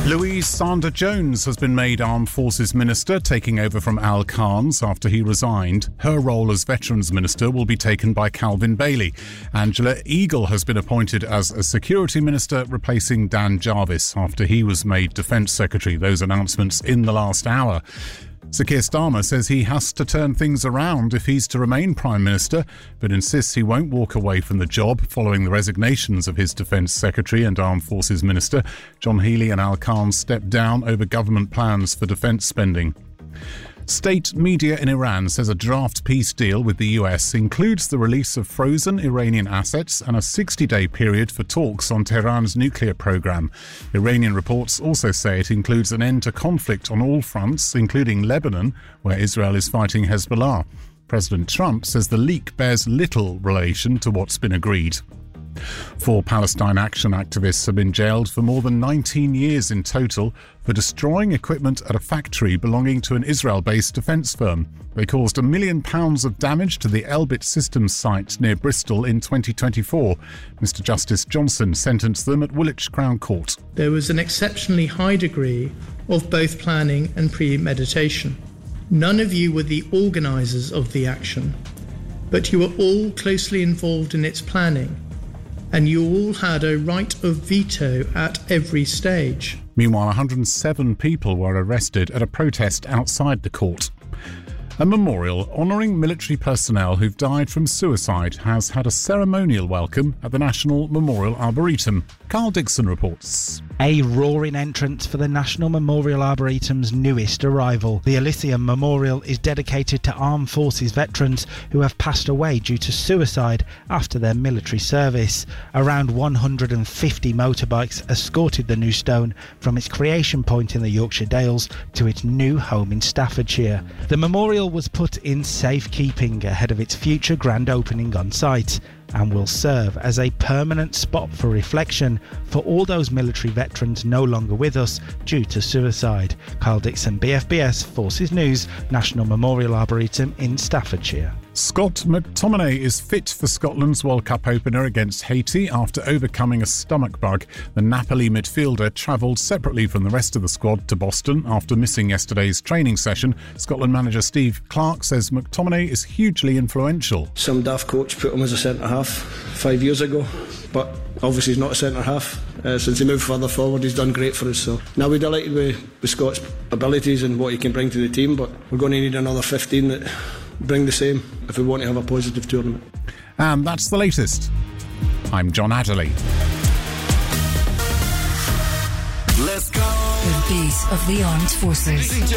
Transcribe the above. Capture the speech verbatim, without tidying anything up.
Louise Sanders-Jones has been made Armed Forces Minister, taking over from Al Carnes after he resigned. Her role as Veterans Minister will be taken by Calvin Bailey. Angela Eagle has been appointed as a Security Minister, replacing Dan Jarvis after he was made Defence Secretary. Those announcements in the last hour. Sir Keir Starmer says he has to turn things around if he's to remain Prime Minister, but insists he won't walk away from the job following the resignations of his Defence Secretary and Armed Forces Minister. John Healey and Al Carnes stepped down over government plans for defence spending. State media in Iran says a draft peace deal with the U S includes the release of frozen Iranian assets and a sixty-day period for talks on Tehran's nuclear program. Iranian reports also say it includes an end to conflict on all fronts, including Lebanon, where Israel is fighting Hezbollah. President Trump says the leak bears little relation to what's been agreed. Four Palestine Action activists have been jailed for more than nineteen years in total for destroying equipment at a factory belonging to an Israel-based defence firm. They caused a million pounds of damage to the Elbit Systems site near Bristol in twenty twenty-four. Mister Justice Johnson sentenced them at Woolwich Crown Court. There was an exceptionally high degree of both planning and premeditation. None of you were the organisers of the action, but you were all closely involved in its planning, and you all had a right of veto at every stage. Meanwhile, one hundred seven people were arrested at a protest outside the court. A memorial honouring military personnel who've died from suicide has had a ceremonial welcome at the National Memorial Arboretum. Carl Dixon reports. A roaring entrance for the National Memorial Arboretum's newest arrival. The Elysium Memorial is dedicated to armed forces veterans who have passed away due to suicide after their military service. Around one hundred fifty motorbikes escorted the new stone from its creation point in the Yorkshire Dales to its new home in Staffordshire. The memorial was put in safekeeping ahead of its future grand opening on site, and will serve as a permanent spot for reflection for all those military veterans no longer with us due to suicide. Carl Dixon, B F B S Forces News, National Memorial Arboretum in Staffordshire. Scott McTominay is fit for Scotland's World Cup opener against Haiti after overcoming a stomach bug. The Napoli midfielder travelled separately from the rest of the squad to Boston after missing yesterday's training session. Scotland manager Steve Clarke says McTominay is hugely influential. Some daft coach put him as a centre-half five years ago, but obviously he's not a centre-half. Uh, since he moved further forward, he's done great for us. So now we're delighted with, with Scott's abilities and what he can bring to the team, but we're going to need another fifteen that bring the same if we want to have a positive tournament. And that's the latest. I'm John Adderley. Let's go. The beat of the armed forces.